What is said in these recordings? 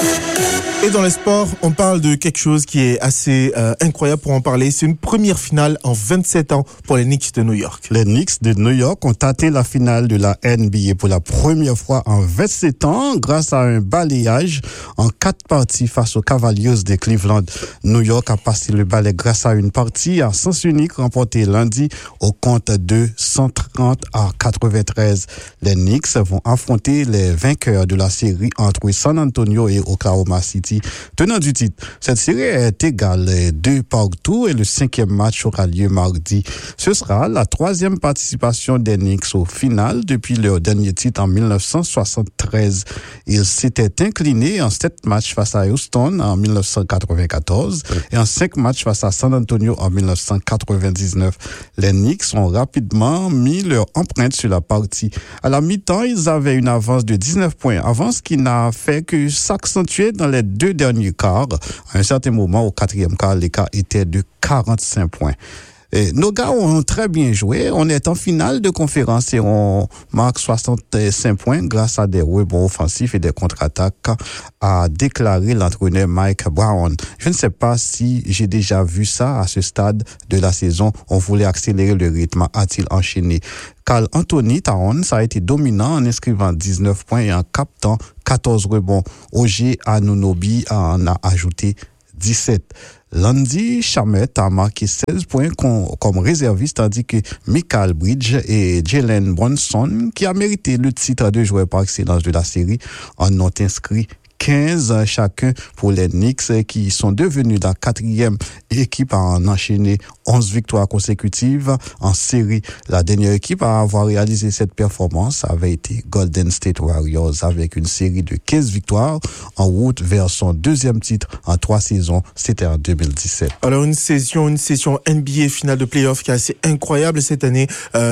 Et dans les sports, on parle de quelque chose qui est assez incroyable pour en parler. C'est une première finale en 27 ans pour les Knicks de New York. Les Knicks de New York ont atteint la finale de la NBA pour la première fois en 27 ans grâce à un balayage en 4 parties face aux Cavaliers de Cleveland. New York a passé le balai grâce à une partie à sens unique remportée lundi au compte de 130-93. Les Knicks vont affronter les vainqueurs de la série entre San Antonio et Oklahoma City, tenant du titre. Cette série est égale 2-2 et le 5e match aura lieu mardi. Ce sera la 3e participation des Knicks au final depuis leur dernier titre en 1973. Ils s'étaient inclinés en 7 matchs face à Houston en 1994 et en 5 matchs face à San Antonio en 1999. Les Knicks ont rapidement mis leur empreinte sur la partie. À la mi-temps, ils avaient une avance de 19 points, avance qui n'a fait que s'accentuer dans les 2 derniers quarts. À un certain moment, au 4e quart, l'écart était de 45 points. Et nos gars ont très bien joué. On est en finale de conférence et on marque 65 points grâce à des rebonds offensifs et des contre-attaques, a déclaré l'entraîneur Mike Brown. Je ne sais pas si j'ai déjà vu ça à ce stade de la saison. On voulait accélérer le rythme, a-t-il enchaîné. Karl Anthony Towns a été dominant en inscrivant 19 points et en captant 14 rebonds. OG Anunoby en a ajouté 17. Landry Shamet a marqué 16 points comme réserviste, tandis que Michael Bridges et Jalen Brunson, qui a mérité le titre de joueur par excellence de la série, en ont inscrit 15 chacun pour les Knicks qui sont devenus la 4e équipe à en enchaîner 11 victoires consécutives en série. La dernière équipe à avoir réalisé cette performance avait été Golden State Warriors avec une série de 15 victoires en route vers son 2e titre en 3 saisons. C'était en 2017. Alors une session NBA finale de playoff qui est assez incroyable cette année.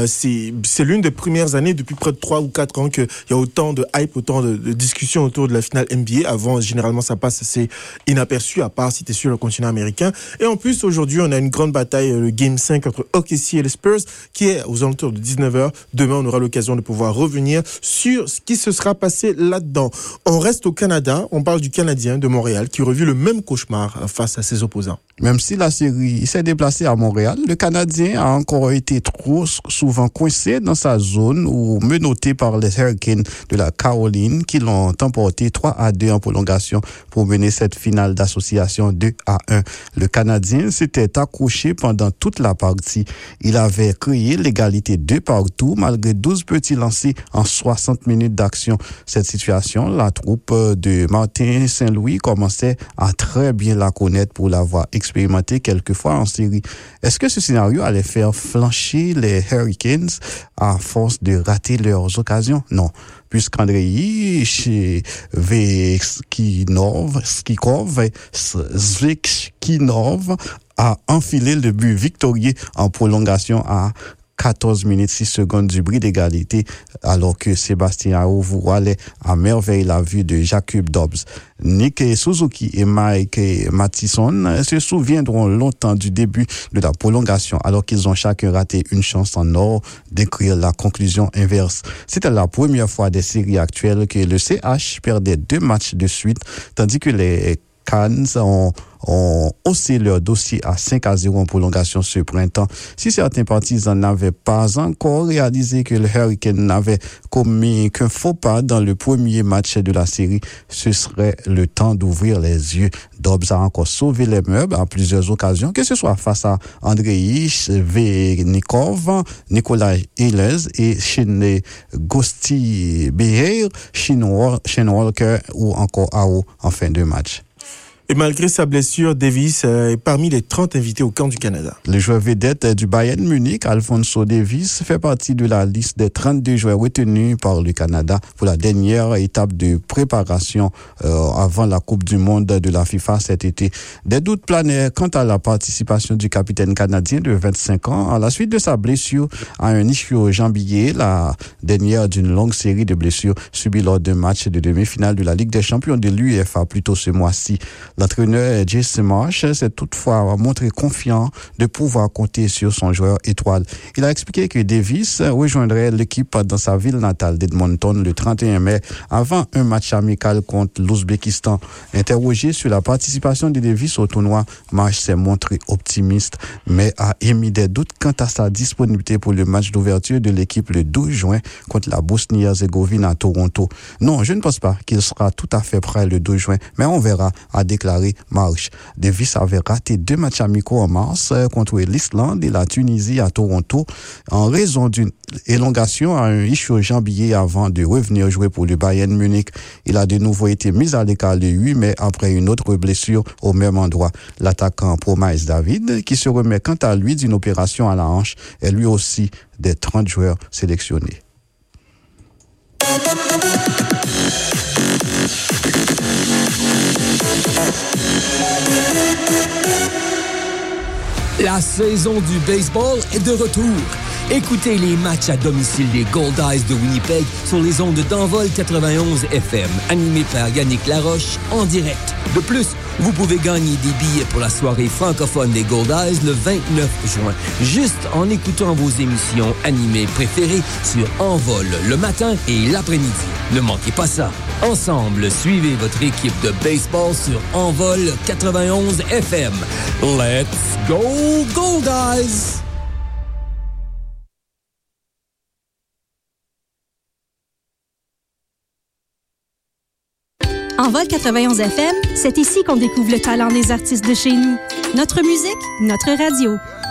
C'est l'une des premières années depuis près de 3 ou 4 ans qu'il y a autant de hype, autant de discussions autour de la finale NBA. Avant, généralement, ça passe assez inaperçu, à part si tu es sur le continent américain. Et en plus, aujourd'hui, on a une grande bataille, le Game 5 entre OKC et les Spurs, qui est aux alentours de 19h. Demain, on aura l'occasion de pouvoir revenir sur ce qui se sera passé là-dedans. On reste au Canada. On parle du Canadien de Montréal, qui aurait vu le même cauchemar face à ses opposants. Même si la série s'est déplacée à Montréal, le Canadien a encore été trop souvent coincé dans sa zone ou menotté par les Hurricanes de la Caroline qui l'ont emporté 3-2 en prolongation pour mener cette finale d'association 2-1. Le Canadien s'était accroché pendant toute la partie. Il avait créé l'égalité 2-2 malgré 12 petits lancers en 60 minutes d'action. Cette situation, la troupe de Martin Saint-Louis commençait à très bien la connaître pour l'avoir expérimenté quelques fois en série. Est-ce que ce scénario allait faire flancher les Hurricanes à force de rater leurs occasions? Non. Puisqu'Andrei Svechkinov a enfilé le but victorieux en prolongation à 14 minutes 6 secondes du bris d'égalité, alors que Sébastien Aho voilait à merveille la vue de Jacob Dobbs. Nick Suzuki et Mike Matheson se souviendront longtemps du début de la prolongation, alors qu'ils ont chacun raté une chance en or d'écrire la conclusion inverse. C'était la première fois des séries actuelles que le CH perdait 2 matchs de suite, tandis que les Cans ont haussé leur dossier à 5-0 en prolongation ce printemps. Si certains partisans n'avaient pas encore réalisé que le Hurricane n'avait commis qu'un faux pas dans le premier match de la série, ce serait le temps d'ouvrir les yeux. Dobbs a encore sauvé les meubles à plusieurs occasions, que ce soit face à Andrei Venikov, Nicolas Ehlers et Shane Gostibeer, Shane Walker ou encore Aho en fin de match. Et malgré sa blessure, Davis est parmi les 30 invités au camp du Canada. Le joueur vedette du Bayern Munich, Alphonso Davies, fait partie de la liste des 32 joueurs retenus par le Canada pour la dernière étape de préparation avant la Coupe du Monde de la FIFA cet été. Des doutes planaient quant à la participation du capitaine canadien de 25 ans à la suite de sa blessure à un ischio-jambier, la dernière d'une longue série de blessures subies lors d'un match de demi-finale de la Ligue des champions de l'UEFA plus tôt ce mois-ci. L'entraîneur Jason Marsh s'est toutefois montré confiant de pouvoir compter sur son joueur étoile. Il a expliqué que Davis rejoindrait l'équipe dans sa ville natale d'Edmonton le 31 mai avant un match amical contre l'Ouzbékistan. Interrogé sur la participation de Davis au tournoi, Marsh s'est montré optimiste, mais a émis des doutes quant à sa disponibilité pour le match d'ouverture de l'équipe le 12 juin contre la Bosnie-Herzégovine à Toronto. Non, je ne pense pas qu'il sera tout à fait prêt le 12 juin, mais on verra, a déclaré Marsh. Davis avait raté 2 matchs amicaux en mars contre l'Islande et la Tunisie à Toronto en raison d'une élongation à un ischio-jambier avant de revenir jouer pour le Bayern Munich. Il a de nouveau été mis à l'écart le 8 mai après une autre blessure au même endroit. L'attaquant Promise David, qui se remet quant à lui d'une opération à la hanche, est lui aussi des 30 joueurs sélectionnés. La saison du baseball est de retour. Écoutez les matchs à domicile des Goldeyes de Winnipeg sur les ondes d'Envol 91 FM, animés par Yannick Laroche en direct. De plus, vous pouvez gagner des billets pour la soirée francophone des Goldeyes le 29 juin, juste en écoutant vos émissions animées préférées sur Envol le matin et l'après-midi. Ne manquez pas ça. Ensemble, suivez votre équipe de baseball sur Envol 91 FM. Let's go Goldeyes! Envol 91 FM, c'est ici qu'on découvre le talent des artistes de chez nous. Notre musique, notre radio.